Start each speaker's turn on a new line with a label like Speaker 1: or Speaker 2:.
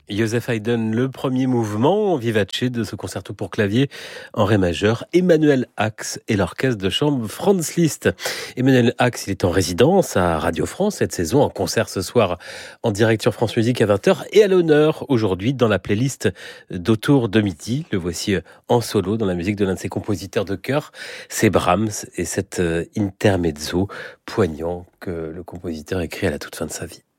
Speaker 1: Joseph Haydn, le premier mouvement vivace de ce concerto pour clavier en ré majeur. Emmanuel Ax et l'orchestre de chambre Franz Liszt. Emmanuel Ax, il est en résidence à Radio France cette saison, en concert ce soir en direct sur France Musique à 20h et à l'honneur aujourd'hui dans la playlist d'Autour de midi. Le voici en solo dans la musique de l'un de ses compositeurs de chœur. C'est Brahms et cet intermezzo poignant que le compositeur écrit à la toute fin de sa vie.